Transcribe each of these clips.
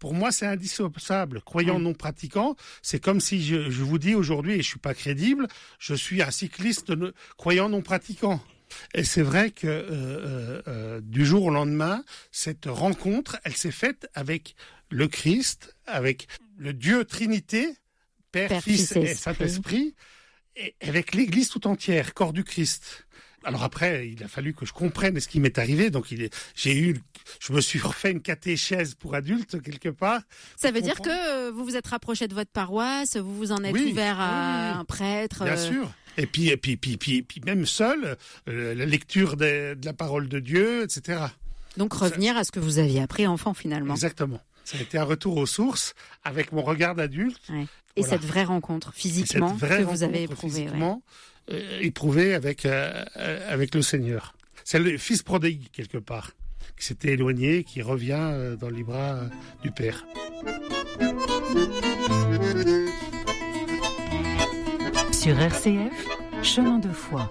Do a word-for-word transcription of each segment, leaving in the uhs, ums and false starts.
pour moi, c'est indissociable. Croyant mmh. non pratiquant, c'est comme si je, je vous dis aujourd'hui, et je suis pas crédible, je suis un cycliste ne, croyant non pratiquant. Et c'est vrai que euh, euh, du jour au lendemain, cette rencontre, elle s'est faite avec le Christ, avec le Dieu Trinité, Père, Père Fils, Fils et Saint-Esprit, et avec l'Église tout entière, corps du Christ. Alors après, il a fallu que je comprenne ce qui m'est arrivé. Donc, il est, j'ai eu, je me suis refait une catéchèse pour adultes quelque part. Ça veut dire que vous vous êtes rapproché de votre paroisse, vous vous en êtes oui, ouvert à oui, un prêtre. Bien euh... sûr. Et puis, et puis, puis, puis, puis même seul, euh, la lecture de, de la parole de Dieu, et cetera. Donc revenir Ça... à ce que vous aviez appris enfant finalement. Exactement. Ça a été un retour aux sources avec mon regard d'adulte. Ouais. Et voilà. Cette vraie rencontre physiquement vraie que vous avez éprouvée. Physiquement, ouais. euh, éprouvée avec, euh, avec le Seigneur. C'est le fils prodigue, quelque part, qui s'était éloigné, qui revient euh, dans les bras euh, du Père. Sur R C F, Chemin de foi.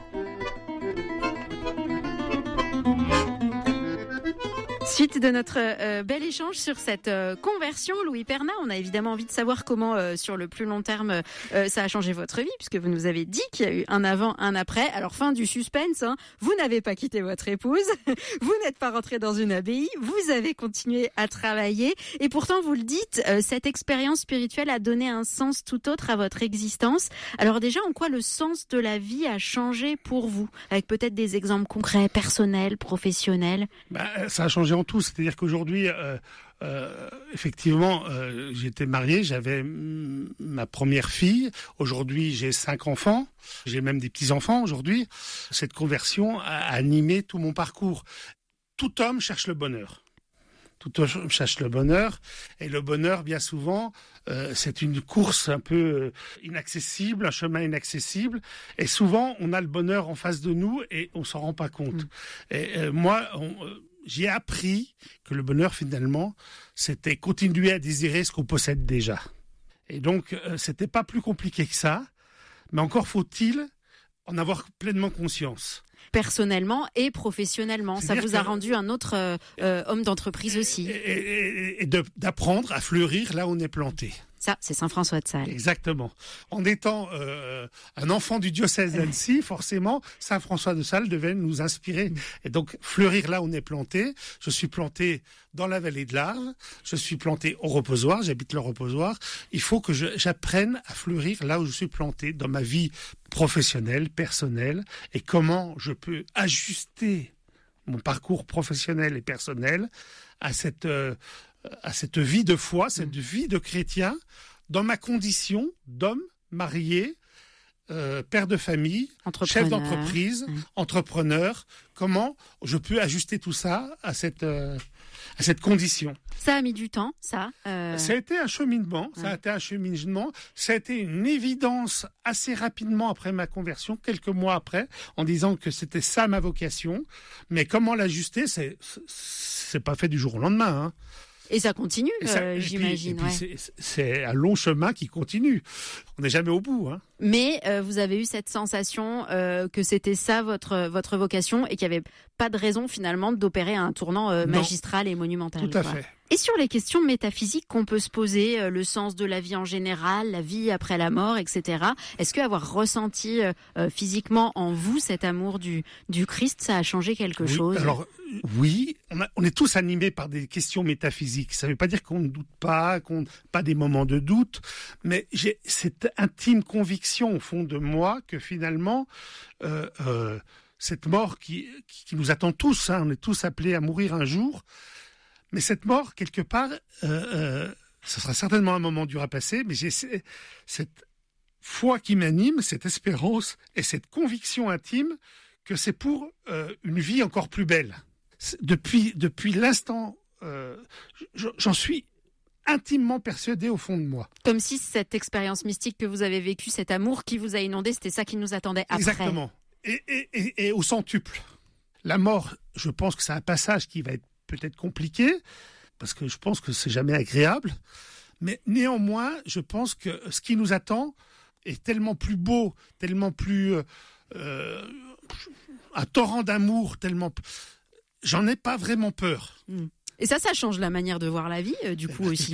Suite de notre euh, bel échange sur cette euh, conversion, Louis Perna, on a évidemment envie de savoir comment, euh, sur le plus long terme, euh, ça a changé votre vie, puisque vous nous avez dit qu'il y a eu un avant, un après. Alors, fin du suspense, hein, vous n'avez pas quitté votre épouse, vous n'êtes pas rentré dans une abbaye, vous avez continué à travailler, et pourtant, vous le dites, euh, cette expérience spirituelle a donné un sens tout autre à votre existence. Alors déjà, en quoi le sens de la vie a changé pour vous, avec peut-être des exemples concrets, personnels, professionnels? Bah, ça a changé en tout, c'est-à-dire qu'aujourd'hui, euh, euh, effectivement, euh, j'étais marié, j'avais m- ma première fille. Aujourd'hui, j'ai cinq enfants, j'ai même des petits-enfants aujourd'hui. Cette conversion a animé tout mon parcours. Tout homme cherche le bonheur. Tout homme cherche le bonheur, et le bonheur, bien souvent, euh, c'est une course un peu inaccessible, un chemin inaccessible, et souvent, on a le bonheur en face de nous et on s'en rend pas compte. Mmh. Et euh, moi, on, euh, j'ai appris que le bonheur, finalement, c'était continuer à désirer ce qu'on possède déjà. Et donc, euh, c'était pas plus compliqué que ça, mais encore faut-il en avoir pleinement conscience. Personnellement et professionnellement, ça vous a rendu un autre euh, euh, homme d'entreprise aussi. Et, et, et de, d'apprendre à fleurir là où on est planté. Ça, c'est Saint François de Sales. Exactement. En étant euh, un enfant du diocèse d'Annecy, forcément, Saint François de Sales devait nous inspirer. Et donc, fleurir là où on est planté. Je suis planté dans la vallée de l'Arve. Je suis planté au reposoir. J'habite le reposoir. Il faut que je, j'apprenne à fleurir là où je suis planté dans ma vie professionnelle, personnelle. Et comment je peux ajuster mon parcours professionnel et personnel à cette... Euh, à cette vie de foi, cette vie de chrétien, dans ma condition d'homme, marié, euh, père de famille, chef d'entreprise, mmh. entrepreneur. Comment je peux ajuster tout ça à cette, euh, à cette condition? Ça a mis du temps, ça euh... Ça a été un cheminement, ça ouais. a été un cheminement, ça a été une évidence assez rapidement après ma conversion, quelques mois après, en disant que c'était ça ma vocation. Mais comment l'ajuster, c'est, c'est pas fait du jour au lendemain, hein. Et ça continue, et ça, euh, et j'imagine. Puis, et puis ouais. c'est, c'est un long chemin qui continue. On n'est jamais au bout, hein. Mais euh, vous avez eu cette sensation euh, que c'était ça votre votre vocation et qu'il n'y avait pas de raison finalement d'opérer un tournant euh, magistral et monumental. Tout à quoi. fait. Et sur les questions métaphysiques qu'on peut se poser, euh, le sens de la vie en général, la vie après la mort, et cetera. Est-ce qu'avoir ressenti euh, euh, physiquement en vous cet amour du du Christ, ça a changé quelque oui, chose? Alors oui, on, a, on est tous animés par des questions métaphysiques. Ça ne veut pas dire qu'on ne doute pas, qu'on n'a pas des moments de doute, mais j'ai cette intime conviction au fond de moi que finalement euh, euh, cette mort qui, qui, qui nous attend tous, hein, on est tous appelés à mourir un jour, mais cette mort quelque part, euh, euh, ce sera certainement un moment dur à passer, mais j'ai cette foi qui m'anime, cette espérance et cette conviction intime que c'est pour euh, une vie encore plus belle. Depuis depuis l'instant, euh, j'en suis intimement persuadé au fond de moi. Comme si cette expérience mystique que vous avez vécue, cet amour qui vous a inondé, c'était ça qui nous attendait après. Exactement. Et, et, et, et au centuple. La mort, je pense que c'est un passage qui va être peut-être compliqué, parce que je pense que c'est jamais agréable, mais néanmoins, je pense que ce qui nous attend est tellement plus beau, tellement plus... Euh, un torrent d'amour, tellement... J'en ai pas vraiment peur. Et ça, ça change la manière de voir la vie, euh, du coup, aussi.